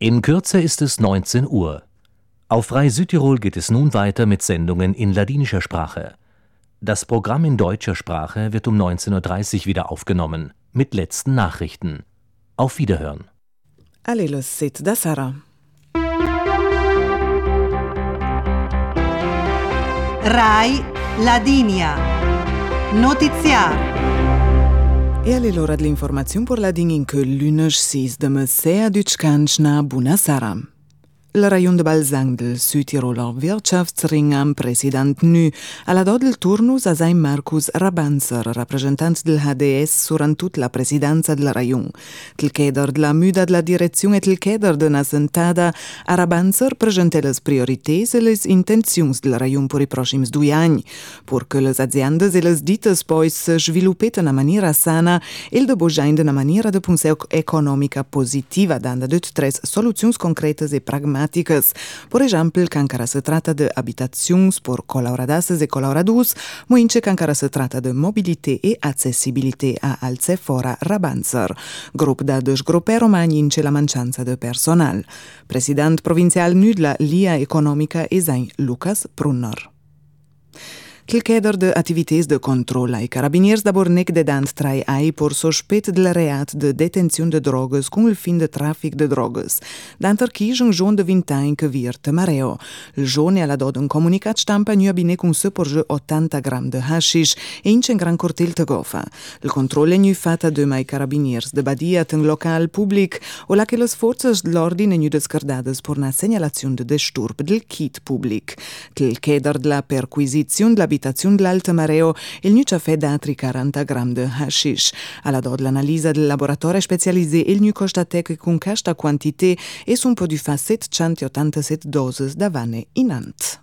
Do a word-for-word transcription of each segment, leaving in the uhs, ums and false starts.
In Kürze ist es neunzehn Uhr. Auf Frei Südtirol geht es nun weiter mit Sendungen in ladinischer Sprache. Das Programm in deutscher Sprache wird um neunzehn Uhr dreißig wieder aufgenommen, mit letzten Nachrichten. Auf Wiederhören. Allez, le site da Sara. Rai Ladinia. Notiziar. E alle l'ora dell'informazione per la din in che l'unes sis de Messea Dütschkanschna Bunasara. La Rajon de Balzang del Südtiroler Wirtschaftsring am Präsident nu alla do del turnus a sein Markus Rabanzer, rappresentant del H D S surantut la presidenza del Rajon. Tel keder de la müda de la direzione e tel keder de na sentada, a Rabanzer presente les priorités e les intenzions del Rajon per i proxims due anni, purché les aziendes e les dites pois se sviluppeten a maniera sana e il de bojain de na maniera de punseu economica positiva, dando dut tres soluzions concretes e pragmatiche. Por exemplo, cancara se trata de habitazions por colaboradasses e colaboradus, moince cancara se trata de mobilité e accessibilité a alze fora Rabanzer. Grup da desgrupper romani ince la mancanza de personal. President provincial nu de la L I A Economica e sein Lucas Brunner. Tel keder de activités de control ai carabiniers da Bornec de dant trai ai por sospet del reat de detenzione de drogues con il fin de trafic de drogues. Danter chi un giorn de vintain che vierte mareo. Il giorn alla dod un comunicat stampa nu abine con se porge ottanta gram de hashish e ince un gran cortel te gofa. Il controllo nu fatta de mai carabiniers de badia ten local public o la che les forces dell'ordine nu descardades por na segnalazione de disturb del kit public. Tel keder de la perquisizione de la abitazione dell'Alto Mareo, il nu ci ha fet altri quaranta gram de hashish. Alla do l'analisi del laboratorio specialisé, il nu constate che con questa quantità è un po' di fa settecentottantasette doses da vanne in ant.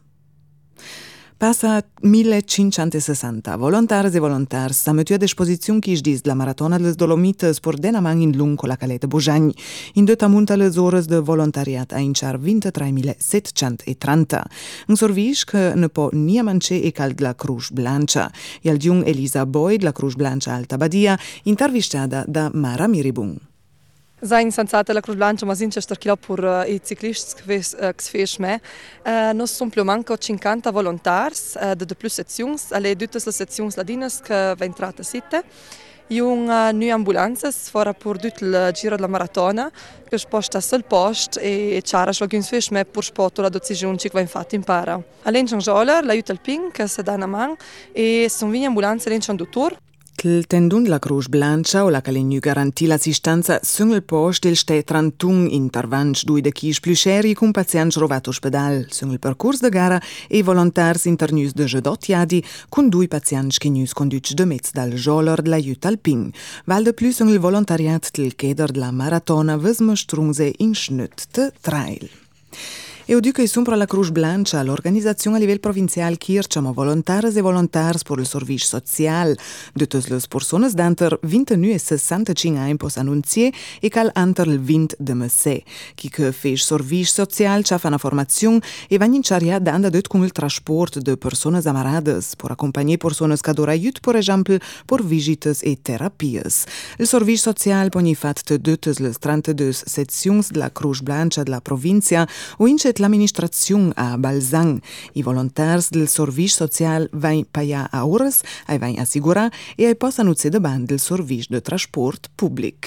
Passa millecinquecentosessanta volontaris e volontars sa metu a disposizione chi dis la maratona des Dolomites por denamang in lung con la caleta Bojagn. In due tamunta les ores de volontariat a inchar ventitremilasettecentotrenta. Un service che ne po nia mance e cal de la Cruz Blanca. E al giung Elisa Boyd, la Cruz Blanca Alta Badia, intervistata da Mara Miribung. Sein sensata la Cruz Blanca, ma sin c'è chilo per uh, i ciclisti che si fes me. Uh, nos son più manco cinquanta volontars uh, de de plus sections, alle tutte le sections ladinas che va entrata sitte. Jung uh, nu ambulances fora per tutto il giro della maratona, che sposta sul post e c'era alcuni fes me per spotto la decisione che va infatti impara. All'enchan joler, l'aiuta al ping che se dà una man e son vini ambulanze l'enchan dottor. Il tendun la Cruz Blanca o la calegnu garantì l'assistenza sul post il ste trentun intervents due de chis più seri con pazienti rovati ospedal sul percorso de gara e volontars internus de gedottiadi con due pazienti che nus conduci de mezz dal joler de l'aiut alpin. Val de plus sul volontariat del keder de la maratona ves mostrunse in schnut de trail. E o duca sumpra la Cruz Blanca, l'organizzazione a livello provinciale Kirchamo volontaris e volontars per il servizio sociale. De tutte le persone d'anter ventinue e sessantacinque anni pos annunzie e cal anter il venti de mese. Chi che fece servizio sociale c'ha una formazione e va in charia d'anda dot con il trasporto de persone amarades per accompagnare persone che adora aiut, per esempio, per visites e terapies. Il servizio sociale poni fatto de tutte le trentadue sezioni della Cruz Blanca della provincia o incet l'amministrazione a Balzang. I volontari del servizio sociale vanno pagare a ores, ai vanno assicurare e ai possono accedere ban del servizio di trasporto pubblico.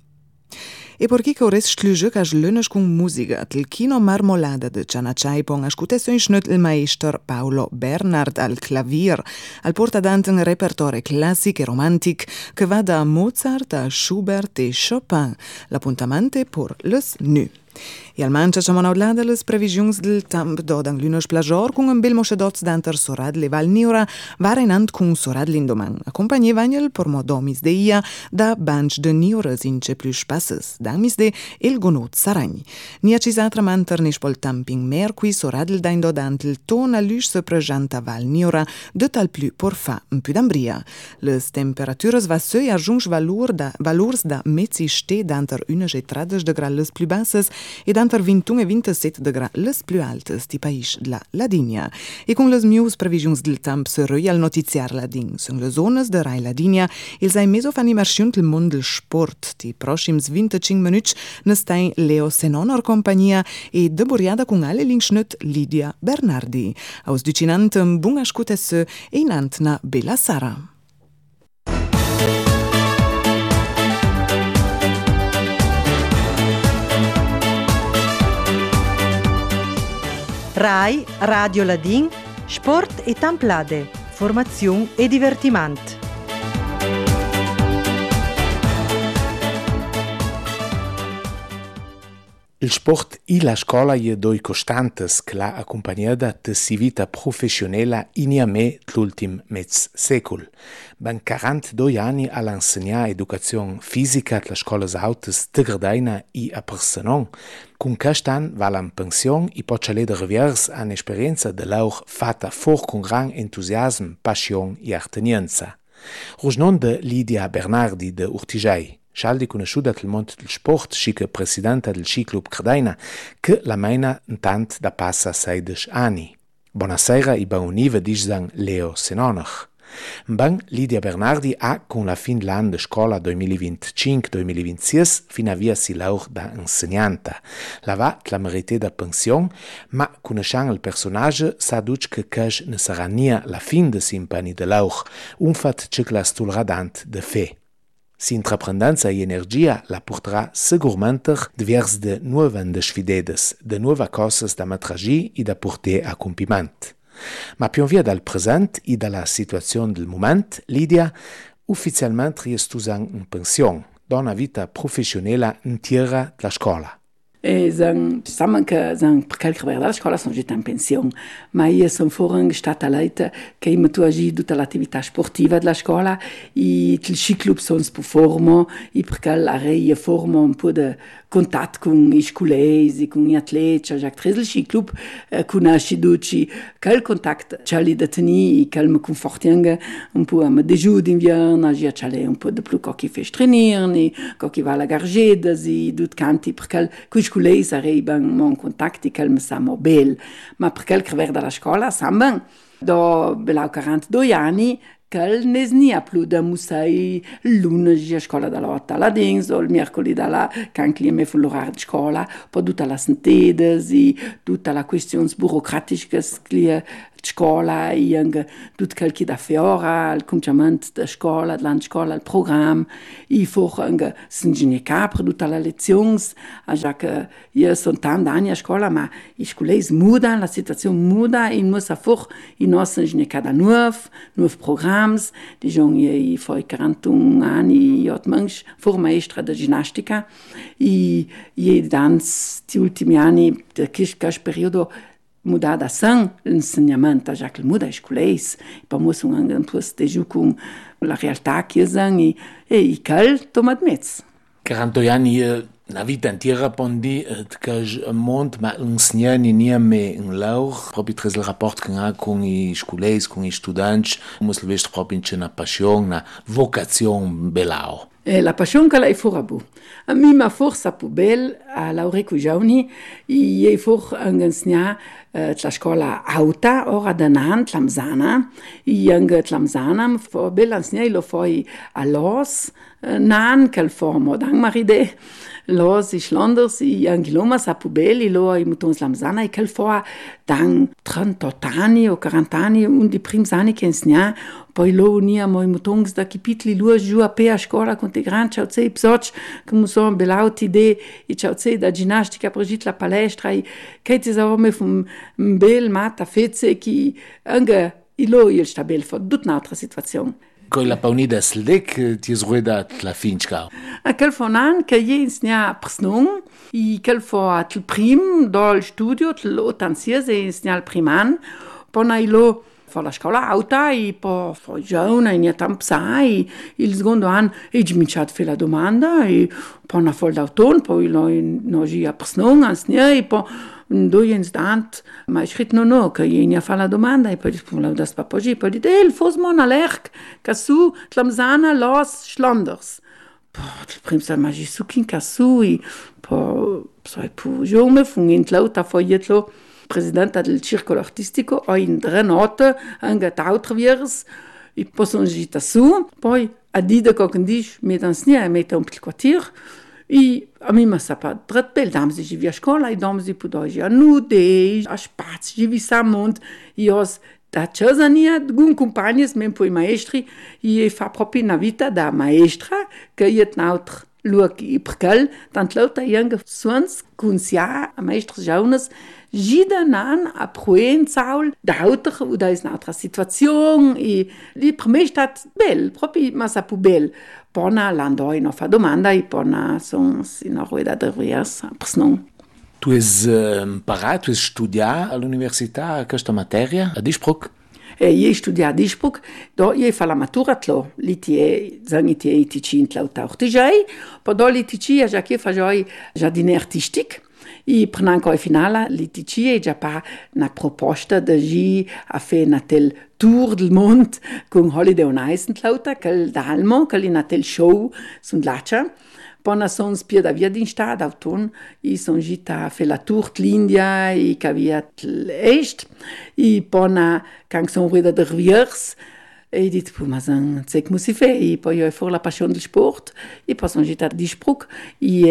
E perché che ores schlüge ca schlönes con musica, il Kino Marmolada de Cianacciai pon ascutesse in schnut il maestro Paolo Bernard al clavier, al porta dante un repertorio classico e romantic che va da Mozart a Schubert e Chopin, l'appuntamento per les nu. E al mancia c'è monautlada le previsioni del tempo d'odan l'unos plajor con un bel moscedoz d'anter sorad le val niura varenant con sorad l'indoman. Accompagné vagnel por modomis de ia da banch de niures ince plus passes, damis de el gonot saragni. Nia cisatra manter nisch pol tamping merqui sorad il dain dodant il ton a lusch se presenta val niura de tal plus por fa un più d'ambria. Les temperatures va se arjunge valur da, valurs da mezzi ste d'anter unes e trades de grades plus basses ed anter ventuno e ventisette de gra les più altes di país de la Ladinia. E con les mius previsions del temp se roi al notiziar ladin. Sunt le zones de Rai Ladinia, ils hai meso fan immersion del mond del sport. Di proxims venticinque minuts ne stai Leo Senonor compagnia e de buriada con alle linksnut Lidia Bernardi. Aus ducinant un bun ascutesse e inant na bella Sara. Rai, Radio Ladin, Sport e Tamplade, Formazione e Divertimento. Il sport e la scola je doi costantes che l'ha accompagnata de si vita professionella iniame l'ultim mezz secol. Ben quarantadue anni all'insegnare educazione fisica alla scola autes de Gardaina e a Persenon. Con quest'anno va in pensione e può cedere revers un'esperienza de loro fatta for con gran entusiasmo, passione e artenienza. Rosnon de Lidia Bernardi de Urtigei. Scialdi conosciuta del mondo del sport, sciche presidente del Skiclub Gardaina, che la maina intant da passa sedici anni. Buonasera e buoniva dice Leo Senonach. Ben, Lidia Bernardi ha, con la fin dell'anno di scuola duemilaventicinque duemilaventisei, fino a via si laur da insegnante. La va la merite da pensione, ma conoscendo il personaggio, sa duc che che ne sarà nia la fin de simpani de laur, un fat che la stulradant de fe. Si intraprendenza e energia la porterà sicuramente divers de nuove sfidedes, de nuove cose da metragi e da portare a compimento. Ma più via dal presente e dalla situazione del momento, Lidia ufficialmente riesce in pensione, da una vita professionale intera della scuola. E sagen, zusammen che sagen, per qualche verdade, la scuola sono già in pensione, ma io sono fuori stata leita che io tu agi tutta l'attività sportiva della scuola e il skiclub sono per formo e perché la io formo un po' di contatto con i scolesi, con gli atleti, già che il skiclub conosce tutti quel contatto c'è lì da tenere e che mi confortianga un po' a me deju d'inverno, già c'è un po' di più che fa trenare, che va alla gargeda e tutti canti perché lei sarebbe in contatto con me sa mobile, ma per quel che verda la scuola, sambang, do belau quarantadue anni, che ne snia più da musei il lunedì a scuola dalla otto alla dins, o il mercoledì dalla canclia me fu l'orario di scuola, poi tutta la sentede, tutta la questione burocratica che scuola e anche tutto quel che da fiora, il compimento della scuola, della scuola, il programma, e poi anche s'ingegner capre, tutta la lezione, già che io sono tanti anni a scuola, ma i scolesi mudano, la situazione muda, e noi sappiamo i nostri ingegner cada nuovo, nuovi programmi, diciamo, io fai quarantuno anni, io ho for maestra di ginnastica, e io dan gli ultimi anni, di questo periodo, muda da san l'insegnamento, già che il muda è scolese, poi noi siamo un po' di con la realtà che sono e i cal tomat mezzo. quarantadue anni, una vita intera, pondi, che il mondo, ma l'insegnare non è in laur, proprio tra il rapporto che ha con i scolesi, con i studenti, noi lo vediamo proprio in una passione, una vocazione bella. E la passione che è fuori a bu. A me ma forse più bella a Laureco Giovani, e è fuori a insegnare la scuola auta, ora da Nant, Lamzana, e anche Lamzana, fu bella insegnare, lo fai a Los, Nan, che fa modang maride, Los e Schlanders, e anche l'oma sa più bella, lo ai mutons Lamzana, e che fa dan trentotto anni o quaranta anni, un di primi anni che insegnare, poi lo unia moi mutons da capitoli lu giù a pe a scuola con te gran ciao sei psoch che mu so belauti idee e ciao sei da ginnastica progit la palestra e che ti sa me fum bel mata fezze che anche i lo il stabil for tutta un'altra situazione. Con la paunida slek ti srueda la finchka. A quel fonan che je insnia persnung e quel fo at il prim dal studio l'otansia se insnia il priman pona ilo fa la scuola auta e poi fa giorno e niente tempo sai il secondo anno e ci mi chat fa la domanda e poi una folla d'auton poi lo no gi a persnung ansnia e poi due instant ma è scritto no no che io ne fa la domanda e poi rispondo das papogi poi di il fos mon alerc che su tlamzana los schlanders Prima sa magi su kinka su e po sai pu jome fungent lauta foietlo presidenta del circolo artistico o in tre note anche t'altre viers e possono gita su poi a dida cocandish metans nia meta un petit quartier e a mi ma sa pa dret bel dams di via scola e dams di pudoji a nude a spaz di vi samont e os da Cesania, gun compagnes, men poi maestri, e fa proprio una vita da maestra, che je nautre luog i perkel, tant lauta jonge suons, kun sia a maestri jaunes, gida nan a proen saul, dauter, u da is nautra situazion, e li prime stat bel, proprio ma sa pu bel. Pona landoi no fa domanda, e pona sons in a rueda de rias, persnon. Tu has imparat, tu has studiat all'università questa materia a Innsbruck? E io studiai a Innsbruck, do io fa la matura tlo, litie, zangi I T C in tlauta ortigiai, poi do l'I T C a già che fagioi giardini artistic, e prenanco ai finale l'I T C è già pa una proposta da gi a fe na tel tour del mondo con Holiday on Ice in tlauta, quel dalmo, quel in tel show sunt laccia. Pona son spia da via din stad auton e son gita fe la tour l'India e caviat l'est e pona quand son reda de riviers e dit pu ma san zec musi fe e poi io for la passion del sport e poi son gita di Innsbruck e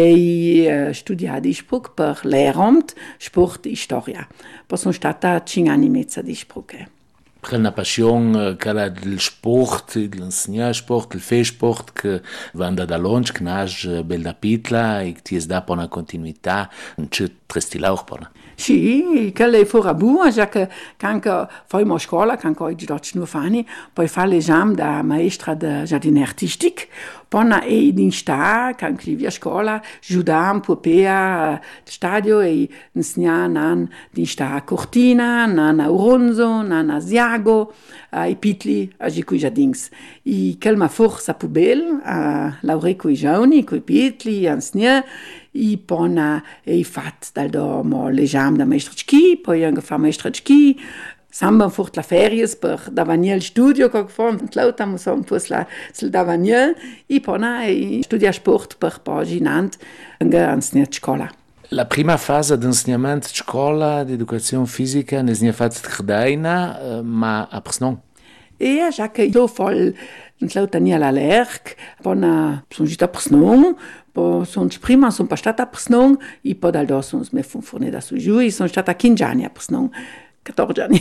e studia di Innsbruck per Lehramt Sport e Storia. Poi son stata cinque anni e mezza di Innsbruck. Una passione che è del sport, del sport, del fe-sport, che va da longe, che nasce bella pitla e che ti dà una continuità, non c'è tresti lauch. Sì, che lei fu a bua, già che quando fai a scuola, quando ho girato nur fani, poi fa l'esame da maestra di giardini artistici, poi e in sta, quando via a scuola, giudam, pupea, il stadio e insegna nan di sta a Cortina, nan a Uronzo, nan a Ziago, ai pitli, a gicu jardins. E che ma forza pubel, a laure coi giovani, coi pitli, insegna, e poi e fat dal domo l'esame da maestrachki, poi anche fa maestrachki, samba fort la feries per davaniel studio che font lauta mo som pus la sul davaniel e poi e studia sport per poi nant anche ansnia scuola. La prima fase di insegnamento scuola di educazione fisica ne è fatta credaina, ma a persona. E già che io fol lauta nie la lerc, poi sono gita persona. Po son prima son pa stata persnon e po dal do son me fun forne da su giù e son stata quindici anni a persnon, quattordici anni.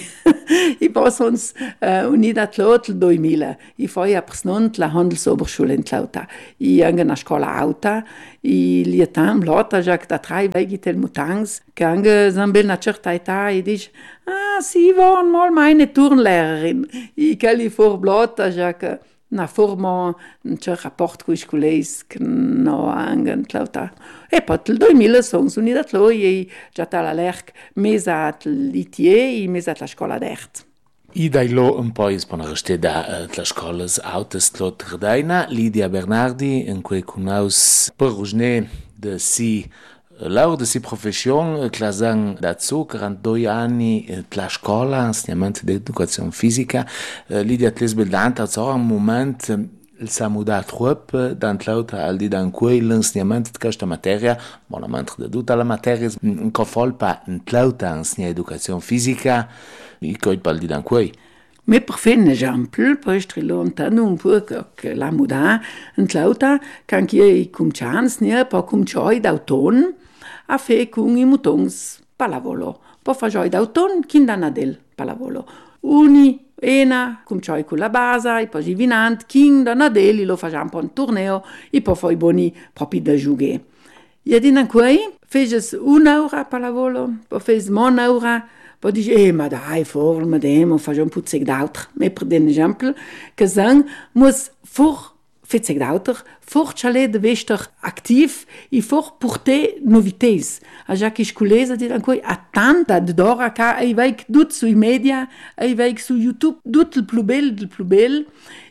e po son uh, unida tlot il duemila e poi a persnon la Handelsoberschule in Tlauta e anche una scuola auta e li tam lota già che da trai vegi tel mutangs che anche zambel na certa età e dice ah si von mal meine Turnlehrerin e che li for blota già che na forma un certo rapporto con i colleghi che non hanno lauta. E poi nel duemila sono unita a lui e già alla lerc mesa l'I T E e mesa la scuola d'arte. I dai lo un po' isponareste da la scuola autas lo Tredaina, Lidia Bernardi, in cui conosce per usne de si Laur de si profession, clasan dazu, quarantadue anni la scuola, insegnamento di educazione fisica, Lidia Tlesbel dant a un moment il s'ha mudat trop, dant l'auta al di dan cui l'insegnamento di questa materia, bonamente de tutta la materia, un cofol pa l'auta insegna educazione fisica, i coi pal di dan cui. Me per fare un esempio, poi sto lontano un po' che la muda in l'auta, kan io comincians ne po comincioi d'auton a fe con i mutons pallavolo. Po fagioi d'auton kindanadel pallavolo. Uni ena comincioi con la base e poi vinant kindanadel lo fagiam po un torneo e po foi boni proprio da giugare. Io dinan quei feges un'ora pallavolo, po fes mon'ora. Poi dice, eh, ma dai, for, ma dem, facciamo un puzzec d'autre. Ma per un esempio, che sang, muss for fezzec d'autre, for chalet de vester actif e for porter novités. A già che scolesa di ancora a tanta d'ora che ai veik tut sui media, ai veik su YouTube, tut il più bel del più bel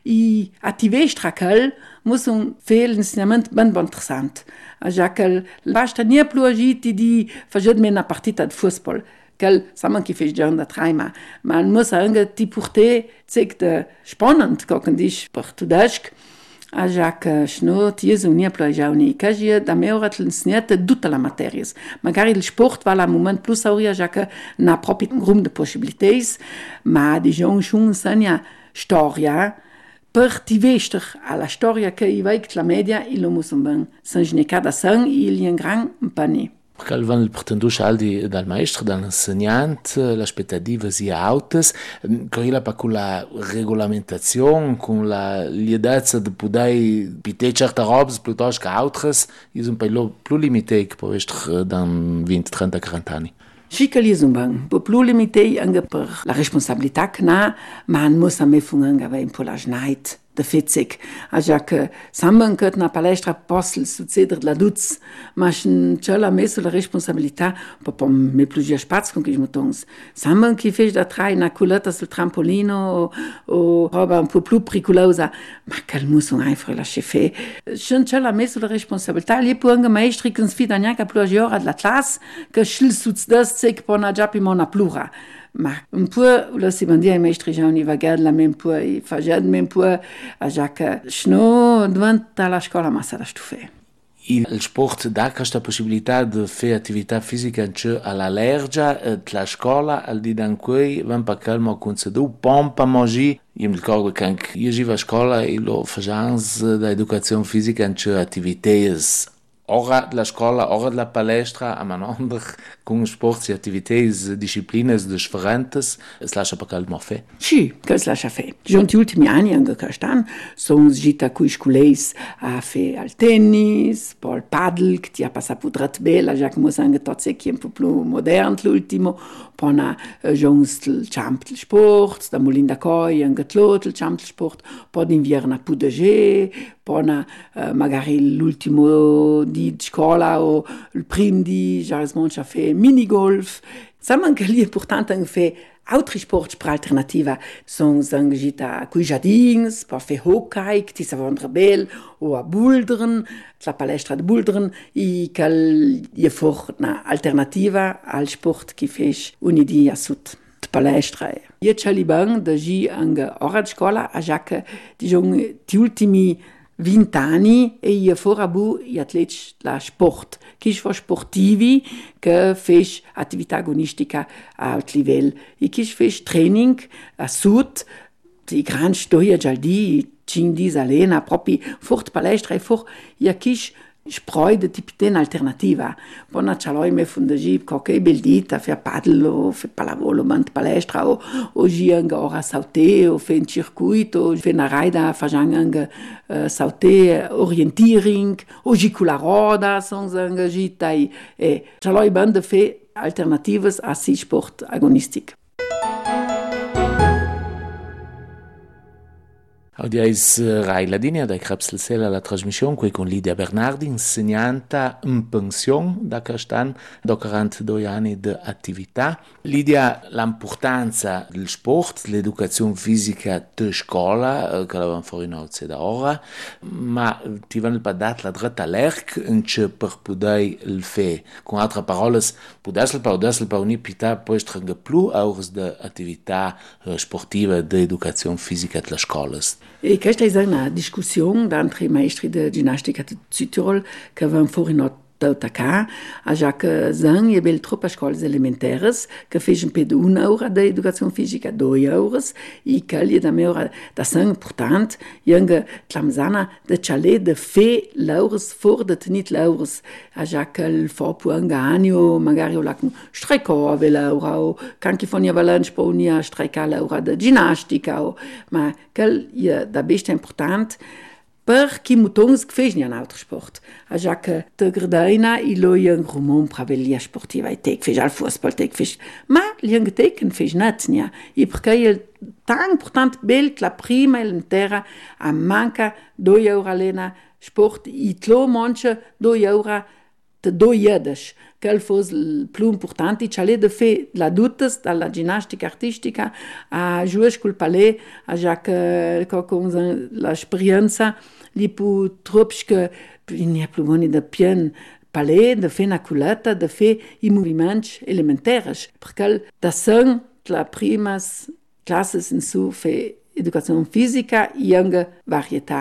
e a ti vestra cal, muss un fel insegnamento ben ben interessant. A già che basta nie più agiti di facciamo una partita di football. Kel samen ki fech da traima. Man muss ange die porter zeg de spannend kocken dich per tudesk a già che sno ti es unia plo già uni che già da me ora l'insegnate tutta la materia magari il sport va la moment plus auria già che na proprio grum de possibilités ma di gion schon sania storia per ti vester alla storia che i veic la media il lo musum ben san gnecada san il y un gran pani. Perché van il pretendus aldi dal maestro, dall'insegnante, le aspettative sia altas, corrila pa con la regolamentazione, con la liedezza di poter pite certe robes piuttosto che altres, is un po' più limité che può essere dan venti, trenta, quaranta anni. Și că li zumbang, po plus limité anche per la responsabilità che na, ma an muss a me fungen ave un po la schneid de fitzig. Aja che samban ket na palestra postel succeder la duz, ma schen cella messo la responsabilità po po me plusieurs spaz con che motons. Samban che fece da trai na culata sul trampolino o, o roba un po più pericolosa, ma cal muss un einfach la chefe. Schen cella messo la responsabilità li po anche maestri che sfida neanche plusieurs ad la classe che schil suc das sec po na giapi mona plura. Ma un po' lo si mandia ai maestri già univagad la men po i fagad men po a giacca sno diventa la scuola massa da stufe. Il sport dà questa possibilità di fare attività fisica anche all'allergia, la scuola al di dan cui van pa calmo concedu pompa mogi. Io mi ricordo che anche io giva a scuola e lo facciamo da educazione fisica anche attività ora della scuola, ora della palestra, a manonder con sport e attività, discipline differenti, es lascia per calmo fe. Sì, che es lascia fe. Giunti gli ultimi anni anche castan, sono gita coi sculeis a fe al tennis, poi al paddle, che ti ha passato drat bella, già che mo sangue tozze che un po' più moderno l'ultimo, poi na giunti il champ del sport, da molinda coi anche l'altro il champ del sport, poi d'inverno a pudeger, poi na magari l'ultimo di scuola o il primo di già smoncia fe minigolf. Sam anche lì è importante anche fe altri sport per alternativa. Sono angita coi jardins, per fe hockey, che ti savondra bel, o a boulderen, la palestra di boulderen, e che è for una alternativa al sport che fece un'idea a sud. Palestra. Io c'è li bang da gi anche ora di scuola, a già che diciamo gli ultimi vint'anni e io fora bu gli atleti la sport, che sono sportivi che fanno attività agonistica a alto livello e che fanno training a sud, i grandi storie già di cinque alena proprio fort palestra e fort ja che sproi de tipiten alternativa. Bona chaloi me fundaji coche beldita fe paddle o fe palavolo mant palestra o o gianga ora saute o fe circuito o fe na raida fajanga uh, saute orientering o gicula roda sons engagitai e chaloi bande fe alternativas a si sport agonistic. Oggi è Rai Ladinia da Crapsel Sela la trasmissione qui con Lidia Bernardi, insegnante in pensione da Castan, da quarantadue anni di attività. Lidia, l'importanza del sport, dell'educazione fisica di scuola, che l'abbiamo fuori in oggi da ora, ma ti vanno pas dat la dritta l'erc per poter il fare. Con altre parole, poter pa poter pa un'ipita può essere più ore di attività sportiva di educazione fisica della scuola. E questa è una discussione tra i maestri di ginnastica di Südtirol che vanno fuori in Tautaka, a già che sono e bel troppe scuole elementari che fanno per un'ora di educazione fisica, due ore, e che è da me ora da sono importante, anche tlamzana de chale de fe laures for de tenit laures, a già che il fa pu anche anni o magari o la strecco a laura o canchi fonia valanci po unia strecca laura de ginnastica o ma che è da beste importante per chi mutons gfežnja na autosport. A già che te gradaina i lo jeng rumon pravelia sportiva i tek fej al fußball tek fej. Ma jeng teken fej natnia. I perché è tan important bel la prima elementera a manca do euro alena sport i tlo monche do euro te do jedes. Quel fos il più importante, c'è de fe la dutes dalla ginnastica artistica a giues col palais, a già che con l'esperienza li pu tropsche in ja più boni de pien palais de fe na culata de fe i moviments elementaires, perché da son la primas classes in su fe educazione fisica e anche varietà.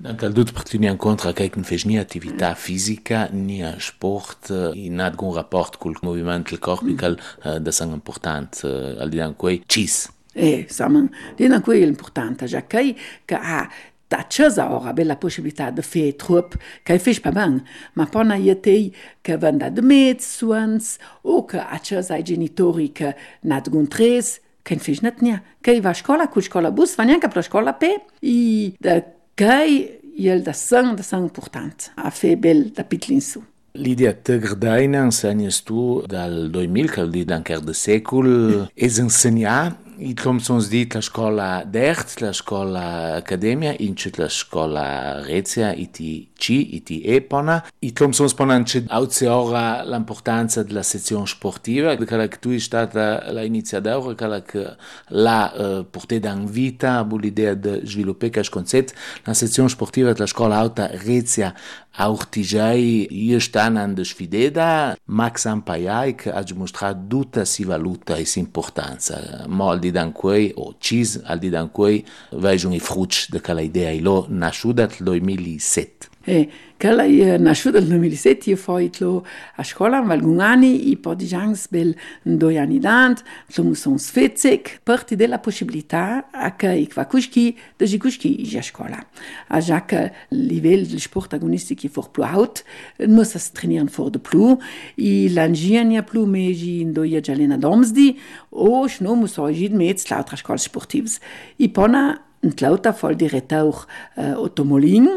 Dal dut per tenir in conto che non fai né attività fisica né sport e non ha alcun rapporto col movimento del corpo mm. che è uh, importante uh, al di là di quei cis. Eh, insomma, di là quei è importante, già che ha da casa ora bella possibilità di fare troppo, che fai pas bene, ma poi io te che vanno da mezzuans o che a casa i genitori che non hanno tres, che non fai niente, che va a scuola, con scuola bus, va neanche per scuola pe, e da che il da sang da sang importante a fare bel da pitlin su. Lidia, te Grdaina insegnes tu dal duemila, che vuol dire anche da secolo, e insegna i Thompsons dit la scuola d'Ert, la scuola accademia, incet la scuola Rezia, I T C, I T E pona. I Thompsons ponan c'è auzi ora l'importanza della sezione sportiva, quella che tu è stata l'iniziativa, quella che l'ha uh, portata in vita, l'idea di sviluppare questo concetto, la sezione sportiva della scuola alta Rezia auch tijai io stan an de sfideda Max Ampaiai che ha dimostrato tutta si valuta e si importanza mo al di dan quei o cis al di dan quei vejun i frutti de quella idea ilo nasciuta nel duemilasette. E quella è nasciuta nel duemilasette, io fui a scuola, in Valgungani, e poi di gians bel due anni d'ant, lo sono sfezzec, parti della possibilità a che ik va cuschi, da gi cuschi a scuola. A già che il livello del sport agonistico è for più alto, non si trainieren for de più, e l'angien è più megi in due già lena domsdi, o no mus oggi met l'altra scuola sportiva. E poi in l'altra fol direttor uh, Ottomolin,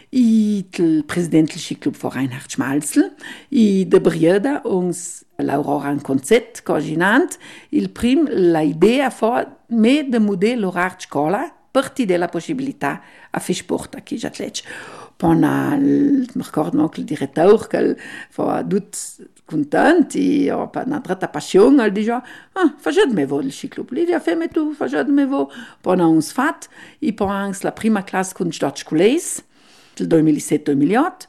i il presidente del ciclub for Reinhard Schmalzl, i de Brieda uns l'Aurora un concetto coginant, il prim la idea for me de modello orar scola, parti della possibilità a fare sport a chi atleti. Poi mi ricordo anche il direttore che fa tutto contento e ha una grande passione, dice ah, facciamo voi il ciclub, Lidia, fammi tu, facciamo voi. Poi abbiamo fatto, e poi anche la prima classe con Stadt Scules, del duemilasette duemilaotto,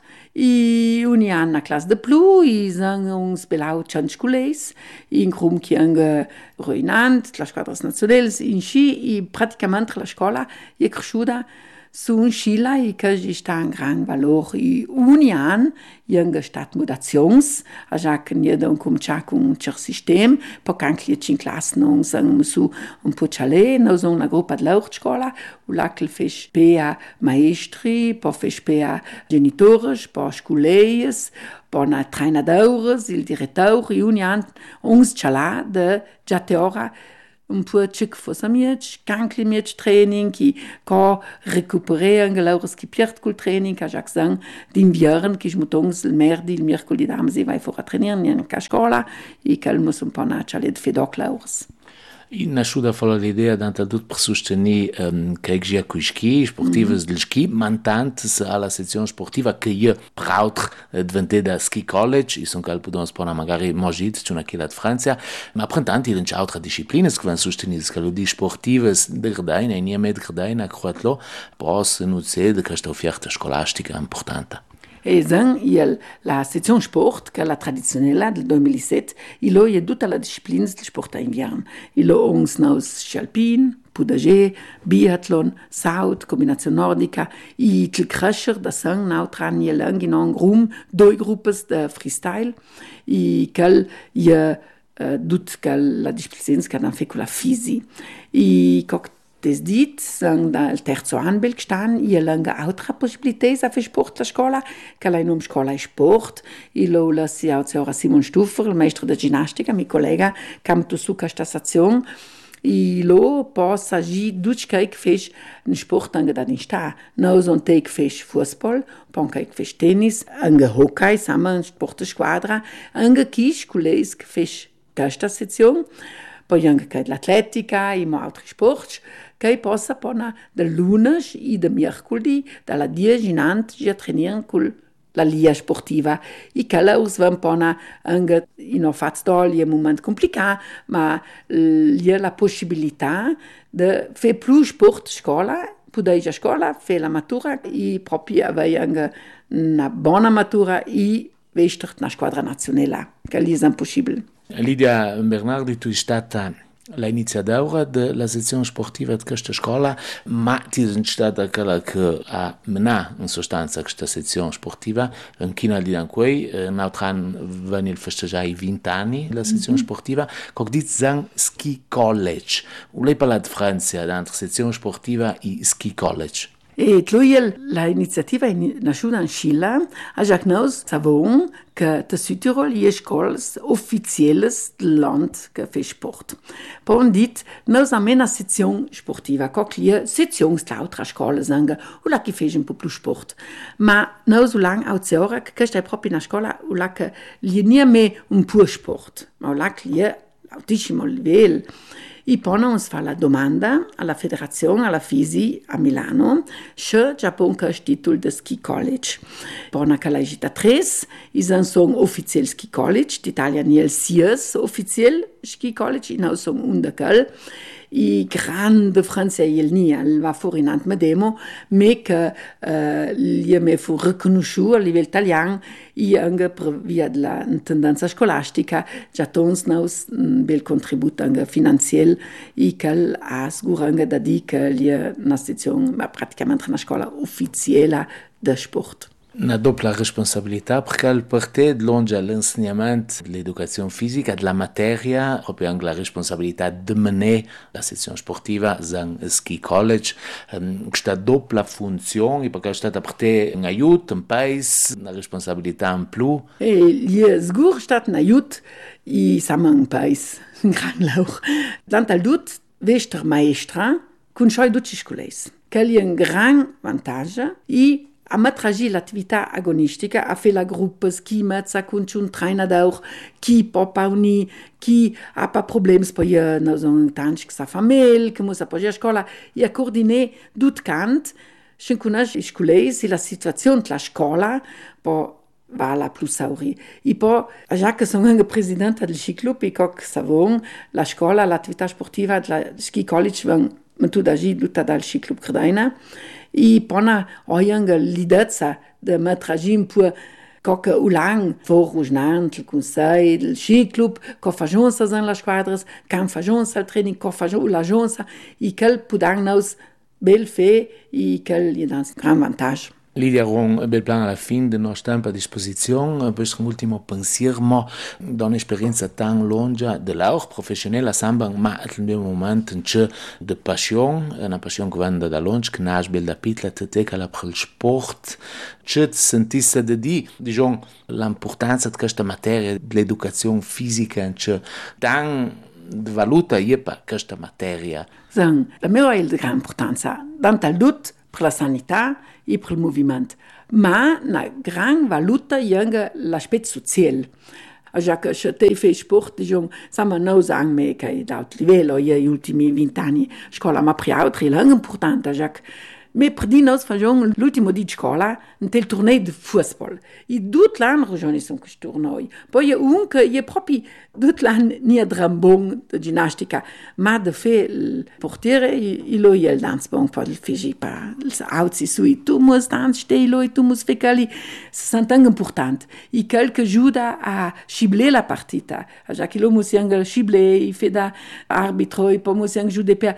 e ogni anno una classe di più, e sono un spelato cento scules, in cui che anche ruinante, la squadra nazionale, in sci, e praticamente la scuola è cresciuta su un scila e che sta un gran valore. E ogni anno è anche stata mutazions, a già che non è cominciato con un certo sistema, perché anche le cinque classi non sono su un po' cialè, non sono una gruppa di loro scuola, o là che fece per maestri, poi fece per genitori, poi sculeies, poi trainadores, il direttore, e ogni anno uns cialà de già teora un po' cic fosse miec, cancli miec training, che ca recuperare anche loro che piert col training, che già sang d'inviaren, che smutongs il merdi, il mercoledì dam si vai fuori a trainare in a scuola, e che mus un po' nacciale di fedoc lors. I nasciuta fora l'idea d'antal tut per sostenere um, che sia con ski, sportive mm-hmm. del ski, ma tanto alla sezione sportiva che io prautre diventare da ski college, e sono calpo da spona magari mogit, c'è una chiesa di Francia, ma prentanti in altre discipline che vanno sostenere, che lo di sportive de Grdaina, e nie med Grdaina, croatlo, pos non c'è di questa offerta scolastica importante. E zan il la sezione sport che la tradizionella del duemilasette, il ho è tutta la disciplina del sport invian. Il ho uns naus sci alpin, pudager, biathlon, saut, combinazione nordica, e il crasher da sang nautran il lang in un grum, due gruppes de freestyle, e quel je uh, tut che la disciplina che han fe con la fisi. E coc des dit, sang dal terzo anno bel gestan, e langa altra possibilità a fare sport la scuola, che la in um scuola è sport, e lo la si ha ora Simon Stuffer, il maestro di ginnastica, mio collega, kam tu su questa stazione, e lo possa gi duc che ik fes un sport anche da in sta, no son te ik fes fußball, pon che ik fes tennis, anche hockey, sama un sport de squadra, anche kisch kuleis che fes questa sezione, poi anche che l'atletica e mo altri sport, che possa pona del lunes e del mercoledì dalla dieci in avanti a trainare con la lia sportiva. E che la usano pona anche in un fatto è un momento complicato, ma c'è la possibilità di fare più sport a scuola, poter a scuola, fare la matura e proprio avere anche una buona matura e vestire una squadra nazionale, che è impossibile. Lidia Bernardi, tu sei stata La iniziativa della sezione sportiva di questa scuola, ma ti è stata quella che ha menato in sostanza questa sezione sportiva. In China di Danquei, in Autran vengono festeggiati i venti anni della sezione mm-hmm. sportiva. Come dice Zang Ski College. Lei parla di Francia, tra sezione sportiva e Ski College. E tloiel la iniziativa è nasciuta in Scilla, a già noi sappiamo che in Südtirol hi ha scuole ufficiali del land che fa sport. Poi dit, noi abbiamo una sezione sportiva, che hi ha sezioni di altre scuole, o la che fa un po' più sport. Ma noi so lange auch sagen, che questa è proprio una scuola, o la che hi ha non un pur sport, ma o la che hi ha altissimo livello. I poi uns fa la domanda alla federazione, alla Fisi a Milano, se già pon questo titolo di Ski College. Poi che la gita tre, i sono ufficiali Ski College, d'Italia non è il ufficiale Ski College, noi sono un da quel. I grande francesi il nie, il va fuori in Antmedemo, ma che uh, gli è fu riconosciuto a livello italiano e anche per via della tendenza scolastica, già tons nos un bel contributo anche finanziario e che ha sicuro anche da dire che gli è una sezione, ma praticamente una scuola ufficiale di sport. Una doppia responsabilità perché parte longe all'insegnamento dell'educazione fisica, della materia, proprio anche la responsabilità di menare la sezione sportiva al Ski College. Um, questa doppia funzione, perché è stata per te un aiuto, un paese, una responsabilità in più. E gli è sicuro stato un aiuto e siamo un paese, un gran lauch. L'antal dut, vester maestra, con schoi duci scolesi, che è un gran vantaggio e a matragi l'attività agonistica, a fe la gruppa ski mezza con un trainer d'or, chi popa uni, chi ha pas problemi, poi noi sono tanti che sa famiglia, che muss appoggiare a scuola, e a coordinare tutto cant, se conosce i scolesi, la situazione della scuola, poi va la più sauri. E poi, già che sono anche presidente del ski club, e che savon, la scuola, l'attività sportiva del ski college, van tutto agì tutta dal ski club Credaina, e poi ho anche l'idea di mettere un po' che ulang vorrujnant il consiglio del ski club, che facciamo nelle squadre, che facciamo il training, che facciamo la giunta, e che possiamo bel fare e che gli dà un gran vantaggio. Lidia, un bel plan alla fine del nostro tempo a disposizione, per un ultimo pensiero, da un'esperienza tan lunga dell'aur professionale a Samba, ma al momento in cui di passione, una passione che viene da lunga, che nasce da piccola, che è per il sport, che sentisse di dire, diciamo, l'importanza di questa materia dell'educazione fisica, che tan valuta io per questa materia. La mia è di grande importanza, tanto al tutto per la sanità e per il movimento, ma una gran valuta è anche l'aspetto sociale. Già che se te fai sport, diciamo, siamo noi sagen che è da livello, negli ultimi venti anni, la scuola ma per altri è anche importante, già che ma per di noi facciamo l'ultimo di scuola, un tel torneo di football. E tutte le altre regioni sono questi tornei. Poi è un che è proprio tutte le altre non drambon di ginnastica, ma di fare il portiere e lo è il dansbon, poi il figi per l'alzi sui. Tu musst dansen, lo e tu musst fare quelli. C'est anche importante. E quel che aiuta a cibler la partita. Già che lo musst anche cibler, e fare da arbitro, e poi musst anche giudicare per...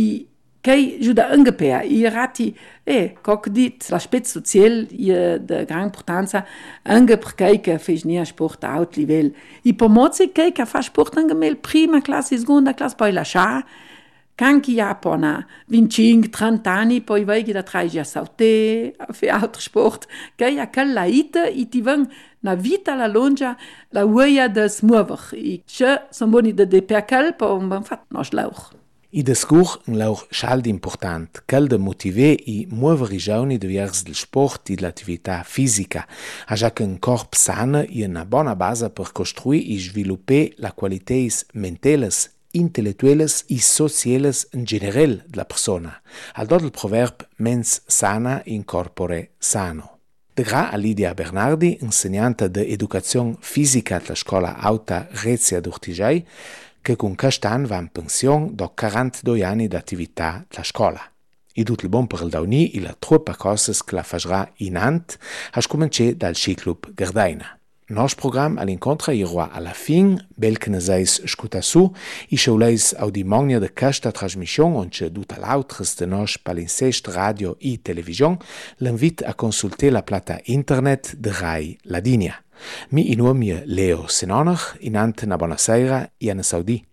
che aiuta anche per i rati e come dit l'aspetto sociale è di grande importanza anche per chi che fa sport a alto livello e per molti chi che fa sport anche nella prima classe, seconda classe, poi lascia kan chi ha poi venticinque trenta anni poi vai da trage a saltare a fare altro sport che ha quella ita e ti va una vita alla lunga la voglia di smuovere e se sono buoni di per quel poi un fatto non slauch. I discurs un laur scaldi important, cal de motiver i muovere i giovani vers del sport e dell'attività fisica, a già che un corpo sano è una buona base per costruire e sviluppare la qualitats mentales, intellettuales e sociales in generale della persona. Al do del proverb mens sana in corpore sano. De gra a Lidia Bernardi, insegnante di educazione fisica alla scuola Auta Rezia d'Urtigiai, che con quest'anno va in pensione dopo quarantadue anni di attività della scuola. E tutto il buon per il dauni e le troppe cose che la farà in ant, ha cominciato dal Ski Club Gardaina. Nos program all'incontra irua alla fin, bel che ne seis scuta su, i showleis audimonia de questa trasmission on c'è duta l'autres de nos palinsest radio e television, l'invit a consulter la plata internet de Rai Ladinia. Mi inuomie Leo Senonach, inant na buonasera e a ne saudi.